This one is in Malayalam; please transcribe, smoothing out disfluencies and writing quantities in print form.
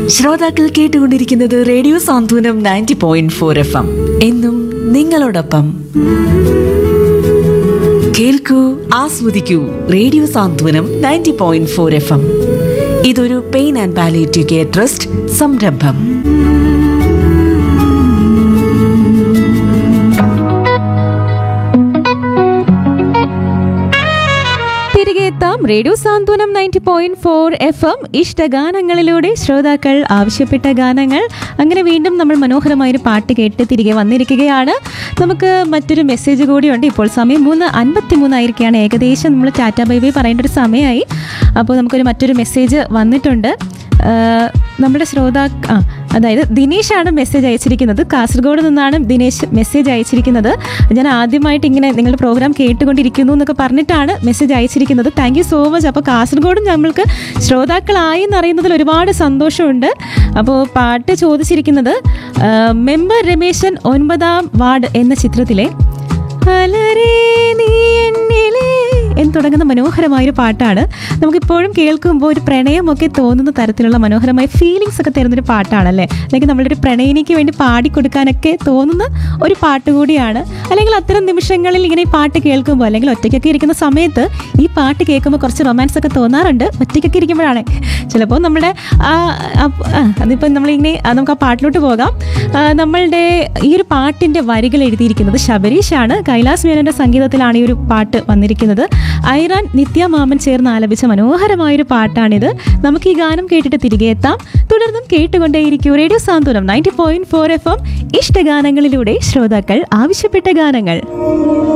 ശ്രോതാക്കൾ കേട്ടുകൊണ്ടിരിക്കുന്നത് റേഡിയോ സാന്ത്വനം 90.4 FM. എന്നും നിങ്ങളോടൊപ്പം. കേൾക്കൂ, ആസ്വദിക്കൂ. റേഡിയോ സാന്ത്വനം 90.4 FM. ഇതൊരു pain and palliative care trust സംരംഭം. റേഡിയോ സാന്ത്വനം 90.4 FM ഇഷ്ടഗാനങ്ങളിലൂടെ ശ്രോതാക്കൾ ആവശ്യപ്പെട്ട ഗാനങ്ങൾ. അങ്ങനെ വീണ്ടും നമ്മൾ മനോഹരമായൊരു പാട്ട് കേട്ട് തിരികെ വന്നിരിക്കുകയാണ്. നമുക്ക് മറ്റൊരു മെസ്സേജ് കൂടിയുണ്ട്. ഇപ്പോൾ സമയം 3:53 ആയിരിക്കുകയാണ്. ഏകദേശം നമ്മൾ ടാറ്റ ബൈ ബൈ പറയേണ്ട ഒരു സമയമായി. അപ്പോൾ നമുക്കൊരു മറ്റൊരു മെസ്സേജ് വന്നിട്ടുണ്ട്. നമ്മുടെ അതായത് ദിനേശാണ് മെസ്സേജ് അയച്ചിരിക്കുന്നത്. കാസർഗോഡ് നിന്നാണ് ദിനേശ് മെസ്സേജ് അയച്ചിരിക്കുന്നത്. ഞാൻ ആദ്യമായിട്ട് ഇങ്ങനെ നിങ്ങളുടെ പ്രോഗ്രാം കേട്ടുകൊണ്ടിരിക്കുന്നു എന്നൊക്കെ പറഞ്ഞിട്ടാണ് മെസ്സേജ് അയച്ചിരിക്കുന്നത്. Thank you so much. അപ്പോൾ കാസർഗോഡും നമ്മൾക്ക് ശ്രോതാക്കളായി എന്നറിയുന്നതിൽ ഒരുപാട് സന്തോഷമുണ്ട്. അപ്പോൾ പാട്ട് ചോദിച്ചിരിക്കുന്നത് മെമ്പർ രമേശൻ 9ാം വാർഡ് എന്ന ചിത്രത്തിലെ എന്ന് തുടങ്ങുന്ന മനോഹരമായൊരു പാട്ടാണ്. നമുക്കിപ്പോഴും കേൾക്കുമ്പോൾ ഒരു പ്രണയമൊക്കെ തോന്നുന്ന തരത്തിലുള്ള മനോഹരമായ ഫീലിങ്സ് ഒക്കെ തരുന്നൊരു പാട്ടാണല്ലേ. അല്ലെങ്കിൽ നമ്മളൊരു പ്രണയിനിക്ക് വേണ്ടി പാടിക്കൊടുക്കാനൊക്കെ തോന്നുന്ന ഒരു പാട്ട് കൂടിയാണ്. അല്ലെങ്കിൽ അത്തരം നിമിഷങ്ങളിൽ ഇങ്ങനെ ഈ പാട്ട് കേൾക്കുമ്പോൾ, അല്ലെങ്കിൽ ഒറ്റയ്ക്കൊക്കെ ഇരിക്കുന്ന സമയത്ത് ഈ പാട്ട് കേൾക്കുമ്പോൾ കുറച്ച് റൊമാൻസ് ഒക്കെ തോന്നാറുണ്ട്. ഒറ്റയ്ക്കൊക്കെ ഇരിക്കുമ്പോഴാണ് ചിലപ്പോൾ നമ്മുടെ അതിപ്പോൾ നമ്മളിങ്ങനെ നമുക്ക് ആ പാട്ടിലോട്ട് പോകാം. നമ്മളുടെ ഈ ഒരു പാട്ടിൻ്റെ വരികൾ എഴുതിയിരിക്കുന്നത് ശബരീഷാണ്. കൈലാസ് മേനോന്റെ സംഗീതത്തിലാണ് ഈ ഒരു പാട്ട് വന്നിരിക്കുന്നത്. ഐറാൻ നിത്യ മാമൻ ചേർന്ന് ആലപിച്ച മനോഹരമായൊരു പാട്ടാണിത്. നമുക്ക് ഈ ഗാനം കേട്ടിട്ട് തിരികെ എത്താം. തുടർന്നും കേട്ടുകൊണ്ടേയിരിക്കൂ റേഡിയോ സാന്ത്വനം 90.4 FM ഇഷ്ടഗാനങ്ങളിലൂടെ ശ്രോതാക്കൾ ആവശ്യപ്പെട്ട ഗാനങ്ങൾ.